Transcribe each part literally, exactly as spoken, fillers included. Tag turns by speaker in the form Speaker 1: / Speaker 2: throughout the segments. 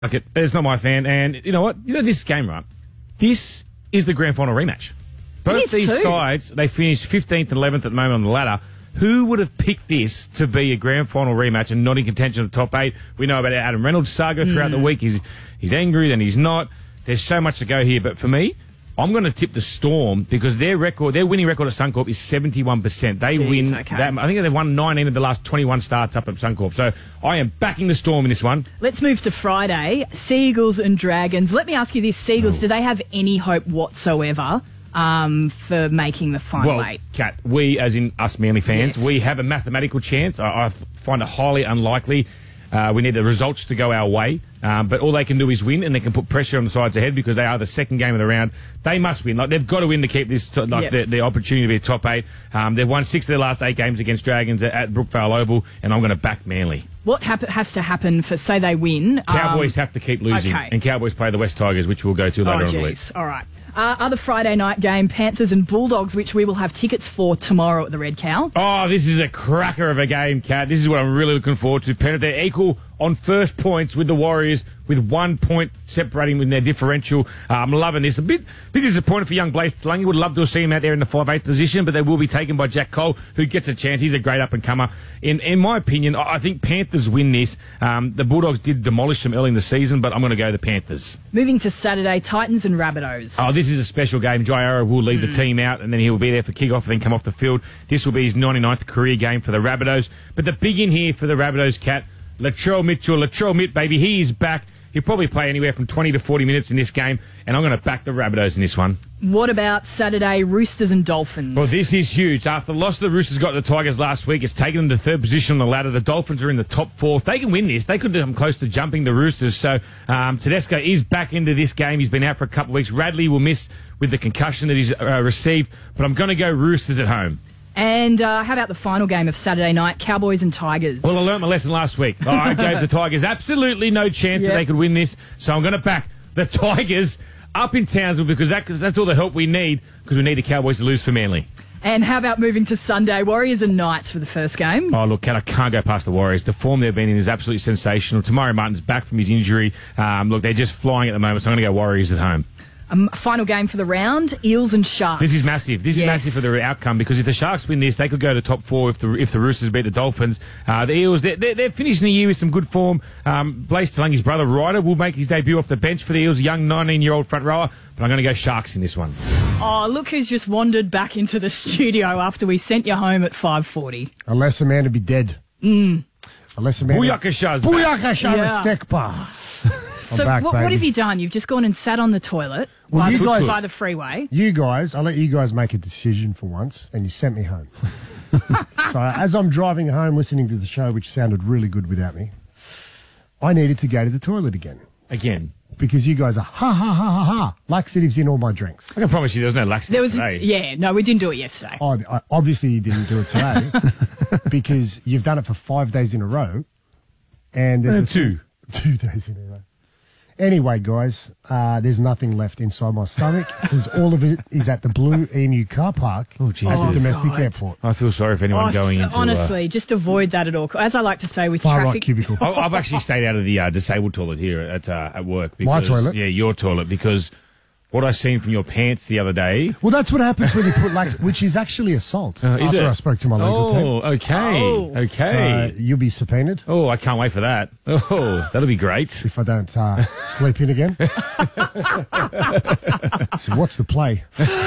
Speaker 1: Fuck it. It's not my fan. And you know what? You know this game, right? This is the grand final rematch. Both these
Speaker 2: too.
Speaker 1: sides, they finished fifteenth and eleventh at the moment on the ladder. Who would have picked this to be a grand final rematch and not in contention of the top eight? We know about Adam Reynolds' saga throughout
Speaker 2: mm.
Speaker 1: the week. He's he's angry, then he's not. There's so much to go here. But for me, I'm going to tip the Storm because their record, their winning record at Suncorp is seventy-one percent. They
Speaker 2: Jeez,
Speaker 1: win.
Speaker 2: okay.
Speaker 1: That, I think they've won nineteen of the last twenty-one starts up at Suncorp. So I am backing the Storm in this one.
Speaker 2: Let's move to Friday. Seagulls and Dragons. Let me ask you this. Seagulls, oh. do they have any hope whatsoever um, for making the final
Speaker 1: well,
Speaker 2: eight?
Speaker 1: Kat, we, as in us Manly fans,
Speaker 2: yes.
Speaker 1: we have a mathematical chance. I, I find it highly unlikely. Uh, we need the results to go our way. Um, but all they can do is win, and they can put pressure on the sides ahead because they are the second game of the round. They must win. Like they've got to win to keep this to, like
Speaker 2: yep.
Speaker 1: the, the opportunity to be a top eight. Um, they've won six of their last eight games against Dragons at, at Brookvale Oval, and I'm going to back Manly.
Speaker 2: What hap- has to happen for, say they win?
Speaker 1: Cowboys
Speaker 2: um,
Speaker 1: have to keep losing,
Speaker 2: okay.
Speaker 1: and Cowboys play the West Tigers, which we'll go to later
Speaker 2: oh,
Speaker 1: on in the week.
Speaker 2: All right. Uh, other Friday night game, Panthers and Bulldogs, which we will have tickets for tomorrow at the Red Cow.
Speaker 1: Oh, this is a cracker of a game, Kat. This is what I'm really looking forward to. Penrith, they're equal on first points with the Warriors, with one point separating with their differential. Uh, I'm loving this. A bit, bit disappointed for young Blaze Talangi. Would love to have seen him out there in the five eight position, but they will be taken by Jack Cole, who gets a chance. He's a great up-and-comer. In in my opinion, I think Panthers win this. Um, the Bulldogs did demolish them early in the season, but I'm going to go the Panthers.
Speaker 2: Moving to Saturday, Titans and Rabbitohs.
Speaker 1: Oh, this is a special game. Jai Arrow will lead mm. the team out, and then he'll be there for kick-off and then come off the field. This will be his ninety-ninth career game for the Rabbitohs. But the big in here for the Rabbitohs, Kat, Latrell Mitchell. Latrell Mitt, baby, he is back. He'll probably play anywhere from twenty to forty minutes in this game, and I'm going to back the Rabbitohs in this one.
Speaker 2: What about Saturday, Roosters and Dolphins?
Speaker 1: Well, this is huge. After the loss the Roosters got to the Tigers last week, it's taken them to third position on the ladder. The Dolphins are in the top four. If they can win this, they could come close to jumping the Roosters. So um, Tedesco is back into this game. He's been out for a couple of weeks. Radley will miss with the concussion that he's uh, received, but I'm going to go Roosters at home.
Speaker 2: And uh, how about the final game of Saturday night, Cowboys and Tigers?
Speaker 1: Well, I learnt my lesson last week. Oh, I gave the Tigers absolutely no chance yep. that they could win this, so I'm going to back the Tigers up in Townsville because that, that's all the help we need because we need the Cowboys to lose for Manly.
Speaker 2: And how about moving to Sunday, Warriors and Knights for the first game?
Speaker 1: Oh, look, Kat, I can't go past the Warriors. The form they've been in is absolutely sensational. Tamari Martin's back from his injury. Um, look, they're just flying at the moment, so I'm going to go Warriors at home.
Speaker 2: Um, final game for the round, Eels and Sharks.
Speaker 1: This is massive. This
Speaker 2: yes.
Speaker 1: is massive for the outcome because if the Sharks win this, they could go to top four if the if the Roosters beat the Dolphins. Uh, the Eels, they're, they're, they're finishing the year with some good form. Um, Blaze Talangi's brother, Ryder, will make his debut off the bench for the Eels, a young nineteen-year-old front rower, but I'm going to go Sharks in this one.
Speaker 2: Oh, look who's just wandered back into the studio after we sent you home at five forty.
Speaker 3: Unless a man to be dead.
Speaker 2: Mm.
Speaker 3: Unless a man...
Speaker 1: Booyakasha's
Speaker 3: Booyakasha
Speaker 2: yeah.
Speaker 3: Restekpa.
Speaker 2: So
Speaker 3: back,
Speaker 2: what, what have you done? You've just gone and sat on the toilet
Speaker 3: well,
Speaker 2: by,
Speaker 3: you
Speaker 2: the,
Speaker 3: guys,
Speaker 2: by the freeway.
Speaker 3: You guys, I'll let you guys make a decision for once, and you sent me home. So as I'm driving home listening to the show, which sounded really good without me, I needed to go to the toilet again.
Speaker 1: Again?
Speaker 3: Because you guys are ha ha ha ha ha. Laxatives in all my drinks.
Speaker 1: I can promise you there was no laxative
Speaker 2: there was,
Speaker 1: today.
Speaker 2: Yeah, no, we didn't do it yesterday.
Speaker 3: Oh, I, obviously you didn't do it today because you've done it for five days in a row. And there's
Speaker 1: uh,
Speaker 3: a
Speaker 1: two.
Speaker 3: Two days in a row. Anyway, guys, uh, there's nothing left inside my stomach because all of it is at the Blue Emu car park
Speaker 1: oh,
Speaker 3: at the
Speaker 2: oh,
Speaker 3: domestic
Speaker 2: God.
Speaker 3: airport.
Speaker 1: I feel sorry for anyone
Speaker 2: Oh,
Speaker 1: going into...
Speaker 2: Honestly,
Speaker 1: uh,
Speaker 2: just avoid that at all. As I like to say with
Speaker 3: Far right
Speaker 2: traffic...
Speaker 3: cubicle.
Speaker 1: I- I've actually stayed out of the uh, disabled toilet here at uh, at work. Because,
Speaker 3: My toilet?
Speaker 1: Yeah, your toilet, because what I seen from your pants the other day...
Speaker 3: Well, that's what happens when you put lax, which is actually assault.
Speaker 1: Uh, is
Speaker 3: after
Speaker 1: it?
Speaker 3: I spoke to my legal team.
Speaker 1: Oh, okay.
Speaker 2: Oh.
Speaker 1: Okay.
Speaker 3: So you'll be subpoenaed
Speaker 1: Oh, I can't wait for that. Oh, that'll be great.
Speaker 3: if I don't uh, sleep in again. So what's the play?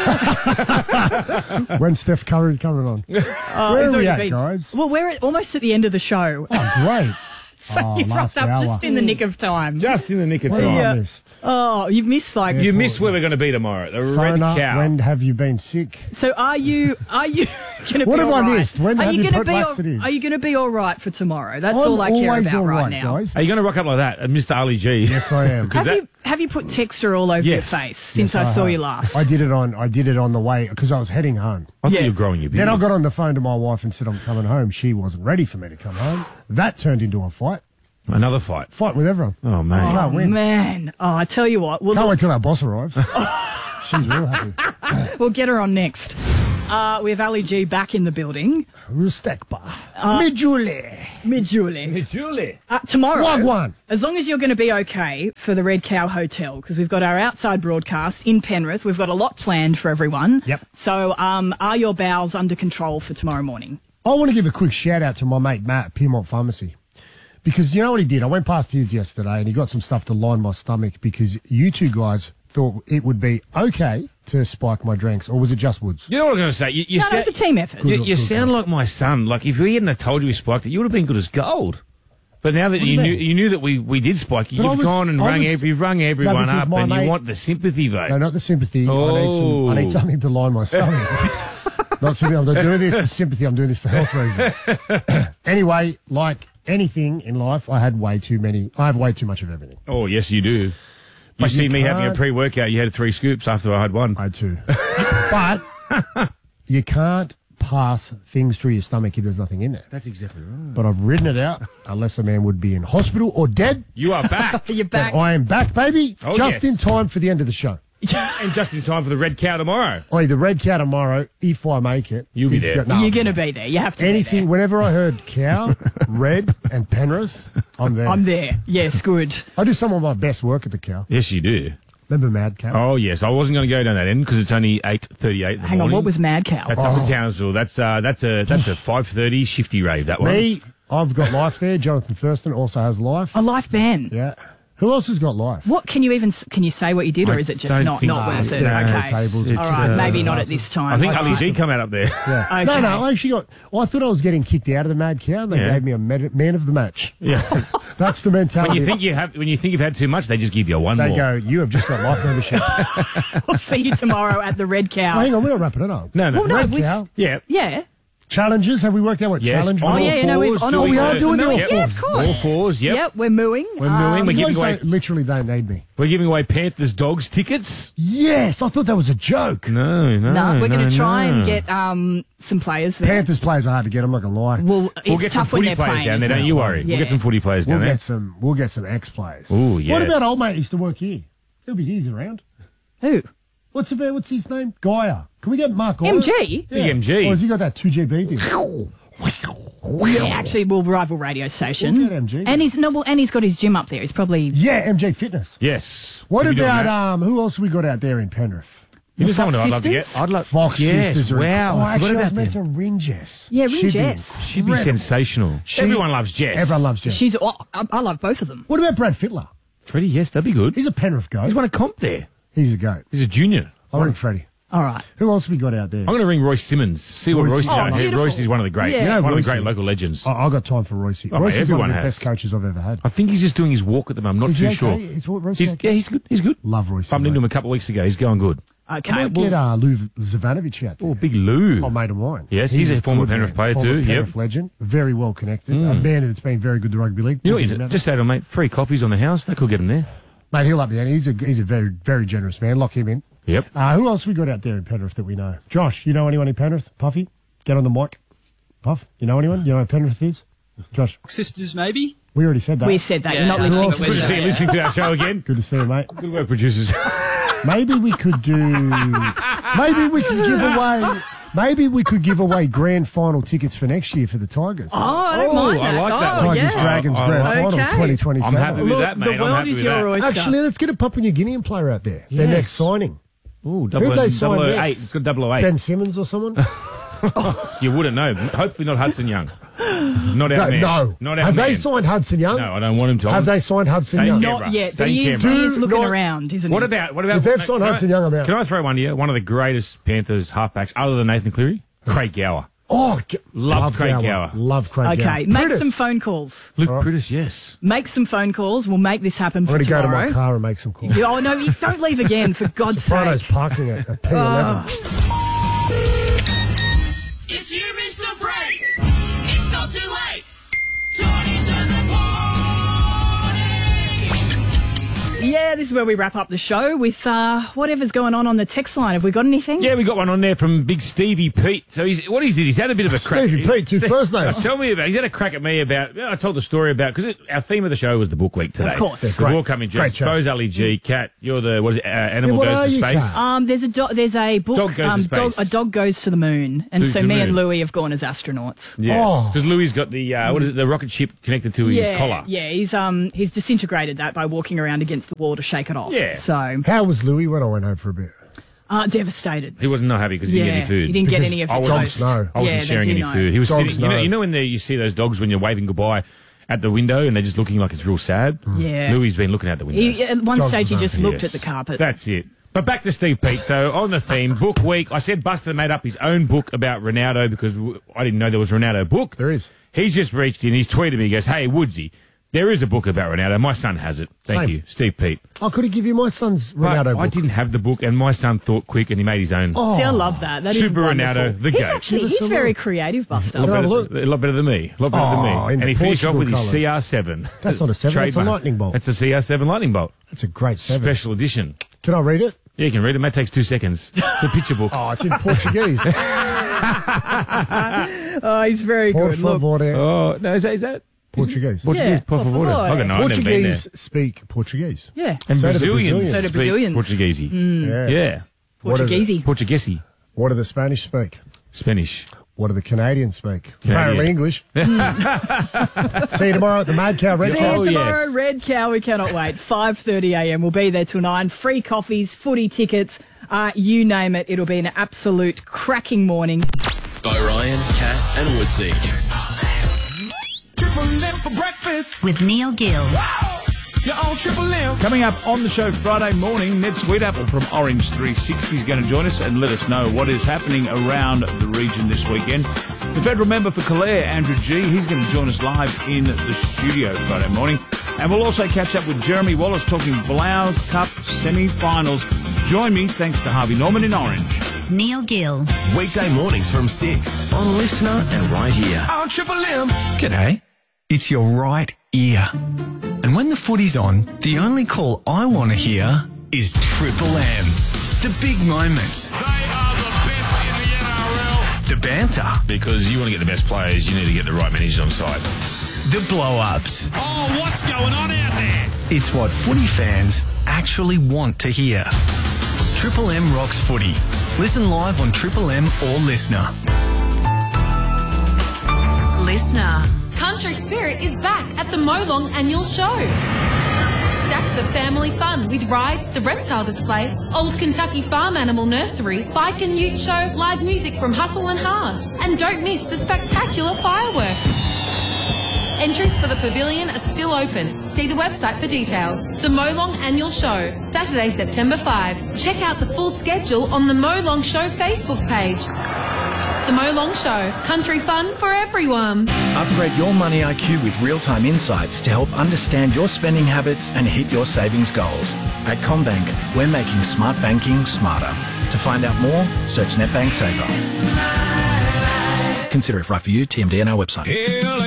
Speaker 3: When's Steph Curry coming on?
Speaker 2: Oh,
Speaker 3: Where
Speaker 2: he's
Speaker 3: are we
Speaker 2: already
Speaker 3: at,
Speaker 2: been-
Speaker 3: guys?
Speaker 2: Well, we're at, almost at the end of the show.
Speaker 3: Oh, great.
Speaker 2: So
Speaker 3: Oh,
Speaker 2: you've
Speaker 3: last
Speaker 2: rocked up
Speaker 3: hour.
Speaker 2: just in the nick of time.
Speaker 1: Just in the nick of
Speaker 3: What have
Speaker 1: time.
Speaker 3: I
Speaker 2: Yeah.
Speaker 3: missed?
Speaker 2: Oh, you've missed like...
Speaker 1: You missed where we're going to be tomorrow. The Red
Speaker 3: Phone up,
Speaker 1: Cow.
Speaker 3: when have you been sick?
Speaker 2: So are you are you going to be
Speaker 3: What have
Speaker 2: all
Speaker 3: I
Speaker 2: right?
Speaker 3: missed? When
Speaker 2: are
Speaker 3: have
Speaker 2: you
Speaker 3: you
Speaker 2: gonna
Speaker 3: put
Speaker 2: be all,
Speaker 3: laxatives?
Speaker 2: Are you going to be all right for tomorrow? That's
Speaker 3: I'm
Speaker 2: all I care
Speaker 3: always
Speaker 2: about
Speaker 3: all
Speaker 2: right,
Speaker 3: right,
Speaker 2: now.
Speaker 3: guys.
Speaker 1: Are you going to rock up like that at Mister Ali G?
Speaker 3: Yes, I am.
Speaker 2: Have
Speaker 1: that-
Speaker 2: you have you put texture all over
Speaker 1: Yes.
Speaker 2: your face since
Speaker 3: Yes,
Speaker 2: I saw
Speaker 3: have.
Speaker 2: you last?
Speaker 3: I did it on. I did it on the way because I was heading home.
Speaker 1: I
Speaker 2: Yeah.
Speaker 1: thought you were growing your beard.
Speaker 3: Then I got on the phone to my wife and said I'm coming home. She wasn't ready for me to come home. That turned into a fight.
Speaker 1: Another fight.
Speaker 3: Fight with everyone.
Speaker 1: Oh, man.
Speaker 3: Can't
Speaker 2: oh
Speaker 3: win.
Speaker 2: man! Oh, I tell you what, we'll,
Speaker 3: Can't wait till our boss arrives. She's real happy.
Speaker 2: we'll get her on next. Uh, we have Ali G back in the building.
Speaker 3: Respect bar. Me Julie.
Speaker 2: Mid Julie.
Speaker 1: Hey, Julie.
Speaker 2: Uh, tomorrow,
Speaker 3: Wagwan.
Speaker 2: as long as you're going to be okay for the Red Cow Hotel, because we've got our outside broadcast in Penrith. We've got a lot planned for everyone.
Speaker 3: Yep.
Speaker 2: So um, are your bowels under control for tomorrow morning?
Speaker 3: I want to give a quick shout out to my mate Matt at Piedmont Pharmacy. Because you know what he did? I went past his yesterday and he got some stuff to line my stomach because you two guys thought it would be okay to spike my drinks, or was it just Woods?
Speaker 1: You know what I'm going to say? You, you
Speaker 2: No,
Speaker 1: sa-
Speaker 2: no, it's a team effort.
Speaker 1: You,
Speaker 3: Good,
Speaker 1: you
Speaker 3: good,
Speaker 1: sound
Speaker 3: good.
Speaker 1: like my son. Like, if we hadn't have told you we spiked it, you would have been good as gold. But now that
Speaker 3: What do
Speaker 1: you
Speaker 3: you
Speaker 1: knew,
Speaker 3: mean?
Speaker 1: you knew that we, we did spike you,
Speaker 3: But I
Speaker 1: you've
Speaker 3: was-
Speaker 1: gone and
Speaker 3: I
Speaker 1: rung,
Speaker 3: was-
Speaker 1: every, rung everyone
Speaker 3: because
Speaker 1: up,
Speaker 3: my
Speaker 1: and you
Speaker 3: mate-
Speaker 1: want the sympathy vote.
Speaker 3: No, not the sympathy. I need some. I need
Speaker 1: Oh.
Speaker 3: something to line my stomach. Not sympathy. I'm not doing this for sympathy. I'm doing this for health reasons. Anyway, like anything in life, I had way too many. I have way too much of everything.
Speaker 1: Oh, yes, you do. You
Speaker 3: But
Speaker 1: see
Speaker 3: you
Speaker 1: me having a
Speaker 3: can't-
Speaker 1: pre-workout, you had three scoops after I had one.
Speaker 3: I had two. But you can't pass things through your stomach if there's nothing in there.
Speaker 1: That's exactly right.
Speaker 3: But I've written it out, unless a man would be in hospital or dead.
Speaker 1: You are back.
Speaker 2: You're back.
Speaker 3: And I am back, baby,
Speaker 1: Oh,
Speaker 3: just
Speaker 1: yes.
Speaker 3: in time for the end of the show.
Speaker 1: And just in time for the Red Cow tomorrow.
Speaker 3: Oi, the red cow tomorrow, if I make it.
Speaker 1: You'll be
Speaker 3: is
Speaker 1: there.
Speaker 3: go- no,
Speaker 2: You're going to be there. You have to
Speaker 3: Anything,
Speaker 2: be
Speaker 3: whenever I heard cow, red, and Penrith, I'm there.
Speaker 2: there. I'm there. Yes, good.
Speaker 3: I do some of my best work at the cow.
Speaker 1: Yes, you do.
Speaker 3: Remember Mad Cow?
Speaker 1: Oh, yes. I wasn't going to go down that end because it's only eight thirty-eight in the
Speaker 2: Hang on,
Speaker 1: morning.
Speaker 2: what was Mad Cow?
Speaker 1: That's up in Townsville. That's, uh, that's a that's a five thirty shifty rave, that one.
Speaker 3: Me, I've got life there. Jonathan Thurston also has life.
Speaker 2: A life ban.
Speaker 3: Yeah. Who else has got life?
Speaker 2: What can you even s- can you say what you did, or
Speaker 1: I
Speaker 2: is it just
Speaker 1: don't
Speaker 2: not
Speaker 1: think-
Speaker 2: not
Speaker 1: Ah,
Speaker 2: worth it?
Speaker 1: no,
Speaker 2: Okay,
Speaker 3: tables.
Speaker 2: all right,
Speaker 1: It's,
Speaker 2: maybe
Speaker 1: uh,
Speaker 2: not at this time.
Speaker 1: I think
Speaker 2: Okay.
Speaker 1: Ali G come out up there.
Speaker 3: Yeah.
Speaker 2: Okay.
Speaker 3: No, no, I actually got. Well, I thought I was getting kicked out of the Mad Cow, and they
Speaker 1: Yeah.
Speaker 3: gave me a med- man of the match.
Speaker 1: Yeah.
Speaker 3: That's the mentality.
Speaker 1: When you think you have, when you think you've had too much, they just give you one
Speaker 3: they
Speaker 1: more.
Speaker 3: go, you have just got life membership.
Speaker 2: We'll see you tomorrow at the Red Cow.
Speaker 3: Oh, hang on, we're not wrapping it up.
Speaker 1: No, no.
Speaker 2: Well, no,
Speaker 3: Red
Speaker 2: we s-
Speaker 3: Cow.
Speaker 1: Yeah.
Speaker 2: Yeah.
Speaker 3: Challenges. Have we worked out what
Speaker 1: Yes.
Speaker 3: challenge?
Speaker 1: On
Speaker 3: we're
Speaker 2: Oh,
Speaker 3: on?
Speaker 2: yeah, you know, we've-
Speaker 1: fours,
Speaker 2: oh, no,
Speaker 1: doing
Speaker 3: we are
Speaker 1: the-
Speaker 3: doing the all
Speaker 2: Yeah, of
Speaker 3: fours.
Speaker 2: course.
Speaker 1: All fours, yep.
Speaker 2: Yep, we're mooing.
Speaker 1: We're mooing. We're
Speaker 3: You
Speaker 1: giving
Speaker 3: guys
Speaker 1: away.
Speaker 3: don't, literally don't need me.
Speaker 1: We're giving away Panthers dogs tickets.
Speaker 3: Yes, I thought that was a joke.
Speaker 1: No, no.
Speaker 2: No, we're going
Speaker 1: no,
Speaker 2: to try
Speaker 1: no.
Speaker 2: and get um, some players there.
Speaker 3: Panthers players are hard to get. I'm not gonna lie.
Speaker 2: Well, it's
Speaker 1: We'll get some
Speaker 2: tough when
Speaker 1: footy
Speaker 2: they're
Speaker 1: players
Speaker 2: playing.
Speaker 1: down there.
Speaker 2: isn't
Speaker 1: Don't
Speaker 2: it?
Speaker 1: you worry.
Speaker 2: Yeah.
Speaker 1: We'll get some footy players
Speaker 3: We'll
Speaker 1: down there.
Speaker 3: get some. We'll get some ex players.
Speaker 1: Ooh,
Speaker 3: What
Speaker 1: yes.
Speaker 3: about old mate who used to work here? He'll be he's around.
Speaker 2: Who?
Speaker 3: What's about? What's his name? Gaia. Can we get Mark Gaia?
Speaker 2: M G?
Speaker 1: Big M G.
Speaker 3: Or has he got that two G B thing?
Speaker 2: Yeah, actually, we'll rival radio station.
Speaker 3: We'll get M G.
Speaker 2: And he's no, well, and he's got his gym up there. He's probably
Speaker 3: Yeah, M J Fitness.
Speaker 1: Yes.
Speaker 3: What
Speaker 1: We'll be doing
Speaker 3: about
Speaker 1: that.
Speaker 3: um? Who else we got out there in Penrith?
Speaker 1: You know
Speaker 2: the
Speaker 1: someone
Speaker 2: Fox
Speaker 1: I'd love to get?
Speaker 2: sisters?
Speaker 1: I'd love
Speaker 3: Fox
Speaker 1: yes,
Speaker 3: Sisters. Are
Speaker 1: Wow.
Speaker 3: Oh,
Speaker 1: I
Speaker 3: actually,
Speaker 1: forgot
Speaker 3: I was
Speaker 1: about
Speaker 3: meant
Speaker 1: them.
Speaker 3: to ring Jess.
Speaker 2: Yeah, ring
Speaker 3: She'd be
Speaker 2: Jess.
Speaker 1: She'd be
Speaker 3: incredible.
Speaker 1: sensational.
Speaker 3: She-
Speaker 1: Everyone loves Jess.
Speaker 3: Everyone loves Jess.
Speaker 2: she's. Oh, I, I love both of them.
Speaker 3: What about Brad Fittler?
Speaker 1: Freddie, yes, that'd be good.
Speaker 3: He's a Penrith goat.
Speaker 1: He's won a comp there.
Speaker 3: He's a goat.
Speaker 1: He's a junior.
Speaker 3: I'll ring Freddie.
Speaker 2: All right.
Speaker 3: Who else we got out there?
Speaker 1: I'm going to ring Royce Simmons. See what
Speaker 3: Royce-
Speaker 1: Royce is
Speaker 3: Oh,
Speaker 1: doing. here.
Speaker 2: beautiful.
Speaker 1: Royce is one of the greats.
Speaker 2: Yeah. You
Speaker 3: know
Speaker 1: one of
Speaker 3: Royce-
Speaker 1: the great local legends.
Speaker 3: I, I got time for Royce.
Speaker 1: Oh,
Speaker 3: Royce is one
Speaker 1: everyone
Speaker 3: of the
Speaker 1: has.
Speaker 3: best coaches I've ever had.
Speaker 1: I think he's just doing his walk at the moment. I'm not
Speaker 3: Is
Speaker 1: too
Speaker 3: he
Speaker 1: sure.
Speaker 3: okay? Is Royce
Speaker 1: He's,
Speaker 3: okay?
Speaker 1: yeah, he's good. He's good.
Speaker 3: Love Royce.
Speaker 1: Bumped into him a couple of weeks ago. He's going good.
Speaker 2: Okay.
Speaker 3: Can I
Speaker 2: well,
Speaker 3: get uh, Lou Zavanovic out there?
Speaker 1: Oh, big Lou.
Speaker 3: Oh, mate of mine.
Speaker 1: Yes, he's a former
Speaker 3: good
Speaker 1: Penrith
Speaker 3: man.
Speaker 1: player
Speaker 3: Former
Speaker 1: too, yep.
Speaker 3: Penrith legend. Very well connected. A man that's been very good to rugby league.
Speaker 1: You know
Speaker 3: We'll
Speaker 1: what?
Speaker 3: get him
Speaker 1: You
Speaker 3: out
Speaker 1: just say to him, mate, free coffees on the house. That could get him there.
Speaker 3: there. Mate, he'll up the ante. He's a, he's a very, very generous man. Lock him in.
Speaker 1: Yep.
Speaker 3: Uh, who else we got out there in Penrith that we know? Josh, you know anyone in Penrith? Puffy? Get on the mic. Puff, you know anyone? You know who Penrith is? Josh,
Speaker 4: Sisters, maybe?
Speaker 3: we already said that.
Speaker 2: we said that.
Speaker 4: Yeah,
Speaker 2: You're not
Speaker 4: I
Speaker 2: listening.
Speaker 4: think
Speaker 2: to
Speaker 4: it
Speaker 1: Good
Speaker 4: was-
Speaker 1: to
Speaker 2: the
Speaker 1: see you
Speaker 2: show.
Speaker 1: listening to our show again.
Speaker 3: Good to see you, mate.
Speaker 1: Good work, producers.
Speaker 3: Maybe we could do. Maybe we could give away. Maybe we could give away grand final tickets for next year for the Tigers.
Speaker 2: Oh, I don't
Speaker 1: Oh,
Speaker 2: mind
Speaker 1: I
Speaker 2: that.
Speaker 1: like that
Speaker 2: Oh,
Speaker 1: one.
Speaker 3: Tigers
Speaker 2: yeah.
Speaker 3: Dragons
Speaker 1: Oh,
Speaker 3: grand
Speaker 1: oh,
Speaker 3: final
Speaker 2: okay.
Speaker 3: twenty twenty-seven.
Speaker 1: I'm happy with
Speaker 2: Look,
Speaker 1: that, mate.
Speaker 2: the
Speaker 1: I'm
Speaker 2: world
Speaker 1: happy
Speaker 2: is
Speaker 1: with
Speaker 2: your
Speaker 1: that.
Speaker 2: oyster.
Speaker 3: Actually, let's get a Papua New Guinean player out there. Their
Speaker 1: Yes.
Speaker 3: next signing.
Speaker 1: Ooh,
Speaker 3: Who'd
Speaker 1: double
Speaker 3: they
Speaker 1: O,
Speaker 3: sign
Speaker 1: double O eight.
Speaker 3: next?
Speaker 1: It's got double O eight.
Speaker 3: Ben Simmons or someone?
Speaker 1: You wouldn't know. Hopefully not Hudson Young. Not our
Speaker 3: no,
Speaker 1: man.
Speaker 3: no.
Speaker 1: Not our
Speaker 3: Have
Speaker 1: man.
Speaker 3: they signed Hudson Young?
Speaker 1: No, I don't want him to.
Speaker 3: Have they signed Hudson
Speaker 1: Stay
Speaker 3: Young?
Speaker 1: in
Speaker 2: Not
Speaker 1: Canberra.
Speaker 2: yet,
Speaker 1: Stay
Speaker 2: but
Speaker 1: in
Speaker 2: he is,
Speaker 1: Canberra.
Speaker 2: he is
Speaker 3: Do
Speaker 2: looking
Speaker 3: not-
Speaker 2: around, isn't
Speaker 1: What
Speaker 2: he?
Speaker 1: about what about?
Speaker 3: If they've
Speaker 1: can
Speaker 3: signed
Speaker 1: I-
Speaker 3: Hudson Young, I'm out.
Speaker 1: Can I throw one here? One of the greatest Panthers halfbacks, other than Nathan Cleary, Craig Gower.
Speaker 3: Oh, g-
Speaker 1: Love Craig Gower.
Speaker 3: Love Craig Gower.
Speaker 2: Okay, make
Speaker 3: Pritis.
Speaker 2: some phone calls.
Speaker 1: Luke Pritis, yes.
Speaker 2: Make some phone calls. We'll make this happen
Speaker 3: I'm
Speaker 2: for
Speaker 3: going to go to
Speaker 2: tomorrow.
Speaker 3: my car and make some calls.
Speaker 2: Oh, no, you- don't leave again, for God's
Speaker 3: Sopranos
Speaker 2: sake.
Speaker 3: parking at, at P eleven.
Speaker 5: If you missed the break, it's not too late. Turn into the party.
Speaker 2: Yeah, this is where we wrap up the show with uh, whatever's going on on the text line. Have we got anything?
Speaker 1: Yeah, we got one on there from Big Stevie Pete. So he's what he's did, he's had a bit of a crack.
Speaker 3: Stevie Pete, two first names.
Speaker 1: Tell me about. He's had a crack at me about. I told the story about because our theme of the show was the book week today.
Speaker 2: Of course.
Speaker 1: So
Speaker 3: Great.
Speaker 1: we'll come in.
Speaker 3: Great show.
Speaker 1: Bose Ali G, Cat. You're the what is it? Uh, animal
Speaker 3: Yeah, what are
Speaker 1: goes to
Speaker 3: you,
Speaker 1: space.
Speaker 3: Kat?
Speaker 2: Um, there's a do- there's a book.
Speaker 1: Dog goes to
Speaker 2: um,
Speaker 1: space.
Speaker 2: a dog goes to the moon, and
Speaker 1: Who's
Speaker 2: so
Speaker 1: the
Speaker 2: me
Speaker 1: moon?
Speaker 2: and Louis have gone as astronauts.
Speaker 1: Yeah,
Speaker 3: Oh.
Speaker 1: because Louis got the uh, what is it? The rocket ship connected to his
Speaker 2: yeah,
Speaker 1: collar.
Speaker 2: yeah, he's um he's disintegrated that by walking around against the wall to shake it off.
Speaker 1: Yeah.
Speaker 2: So
Speaker 3: How was Louis when I went home for a bit?
Speaker 2: uh, devastated.
Speaker 1: He wasn't not happy because he
Speaker 2: Yeah,
Speaker 1: didn't get any food.
Speaker 2: he didn't get
Speaker 3: Because
Speaker 2: any of
Speaker 1: I
Speaker 2: the
Speaker 1: wasn't-
Speaker 2: toast.
Speaker 3: know.
Speaker 1: I wasn't
Speaker 2: Yeah, they
Speaker 1: sharing
Speaker 2: do
Speaker 1: any
Speaker 2: know.
Speaker 1: food. He was
Speaker 3: Dogs
Speaker 1: sitting. You know,
Speaker 3: know.
Speaker 1: you know when they, you see those dogs when you're waving goodbye at the window and they're just looking like it's real sad.
Speaker 2: Yeah.
Speaker 1: Louis has been looking out the window.
Speaker 2: He, at one
Speaker 3: Dogs
Speaker 2: stage, he
Speaker 3: know.
Speaker 2: just looked
Speaker 1: Yes.
Speaker 2: at the carpet.
Speaker 1: That's it. But back to Steve Pete. So on the theme, book week, I said Buster made up his own book about Ronaldo because w- I didn't know there was a Ronaldo book.
Speaker 3: There is.
Speaker 1: He's just reached in, he's tweeted me, he goes, hey, Woodsy, there is a book about Ronaldo. My son has it. Thank
Speaker 3: Same.
Speaker 1: you, Steve Pete.
Speaker 3: I could have given you my son's
Speaker 1: But
Speaker 3: Ronaldo book.
Speaker 1: I didn't have the book and my son thought quick and he made his own.
Speaker 3: Oh,
Speaker 2: See, I love that. That is
Speaker 1: Super
Speaker 2: wonderful.
Speaker 1: Ronaldo, the
Speaker 2: he's
Speaker 1: goat.
Speaker 2: actually
Speaker 3: Give us
Speaker 2: he's
Speaker 3: a
Speaker 2: very
Speaker 3: look.
Speaker 2: creative, Buster.
Speaker 1: A lot,
Speaker 3: Can I have a
Speaker 1: better,
Speaker 3: look?
Speaker 1: a lot better than me. A lot better
Speaker 3: Oh,
Speaker 1: than me.
Speaker 3: in
Speaker 1: And
Speaker 3: the
Speaker 1: he finished off
Speaker 3: Portugal
Speaker 1: with his
Speaker 3: colours.
Speaker 1: C R seven.
Speaker 3: That's not a seven, that's a
Speaker 1: Trademark.
Speaker 3: lightning bolt.
Speaker 1: That's a C R seven lightning bolt.
Speaker 3: That's a great seven.
Speaker 1: Special edition.
Speaker 3: Can I read it?
Speaker 1: Yeah, you can read it. Mate, takes two seconds. It's a picture book.
Speaker 3: Oh, it's in Portuguese.
Speaker 2: Oh, he's very
Speaker 3: Por
Speaker 2: good. Look,
Speaker 3: favor.
Speaker 1: Oh, no, is that, is that
Speaker 3: Portuguese.
Speaker 1: Portuguese?
Speaker 2: Yeah,
Speaker 1: por
Speaker 2: por
Speaker 1: favor.
Speaker 2: favor.
Speaker 1: I don't know. I've never been there.
Speaker 3: Portuguese speak Portuguese.
Speaker 2: yeah,
Speaker 1: And
Speaker 3: So do the
Speaker 1: Brazilians,
Speaker 3: Brazilians.
Speaker 2: So do
Speaker 1: speak
Speaker 2: Brazilians.
Speaker 1: Portuguese.
Speaker 3: Yeah.
Speaker 1: Yeah.
Speaker 3: What are the-
Speaker 2: Portuguese.
Speaker 1: Portuguese.
Speaker 3: What do the Spanish speak?
Speaker 1: Spanish.
Speaker 3: What do the Canadians speak?
Speaker 1: Canadian.
Speaker 3: Apparently English. See you tomorrow at the Mad Cow Red
Speaker 2: See
Speaker 3: Cow.
Speaker 2: you
Speaker 1: Oh,
Speaker 2: tomorrow,
Speaker 1: yes.
Speaker 2: Red Cow. We cannot wait. five thirty a m. We'll be there till nine. Free coffees, footy tickets, uh, you name it. It'll be an absolute cracking morning.
Speaker 4: By Ryan, Kat, and Woodsy.
Speaker 5: Triple M for breakfast.
Speaker 6: with Neil Gill.
Speaker 5: You're on Triple M.
Speaker 7: Coming up on the show Friday morning, Ned Sweetapple from Orange three sixty is going to join us and let us know what is happening around the region this weekend. The federal member for Calare, Andrew G, he's going to join us live in the studio Friday morning. And we'll also catch up with Jeremy Wallace talking Blouse Cup semi-finals. Join me, thanks to Harvey Norman in Orange.
Speaker 6: Neil Gill.
Speaker 4: Weekday mornings from six on Listener and right here.
Speaker 5: On Triple M.
Speaker 8: G'day. It's your right ear. And when the footy's on, the only call I want to hear is Triple M. The big moments.
Speaker 5: They are the best in the N R L.
Speaker 8: The banter.
Speaker 1: Because you want to get the best players, you need to get the right managers on side.
Speaker 8: The blow-ups.
Speaker 5: Oh, what's going on out there?
Speaker 8: It's what footy fans actually want to hear. Triple M rocks footy. Listen live on Triple M or Listener.
Speaker 6: Listener.
Speaker 9: Country Spirit is back at the Molong Annual Show. Stacks of family fun with rides, the reptile display, Old Kentucky Farm Animal Nursery, bike and ute show, live music from Hustle and Hard. And don't miss the spectacular fireworks. Entries for the pavilion are still open. See the website for details. The Molong Annual Show, Saturday, September fifth. Check out the full schedule on the Molong Show Facebook page. The Molong Show, country fun for everyone.
Speaker 10: Upgrade your money I Q with real-time insights to help understand your spending habits and hit your savings goals. At CommBank, we're making smart banking smarter. To find out more, search NetBank Saver. Consider if right for you, T M D and our website.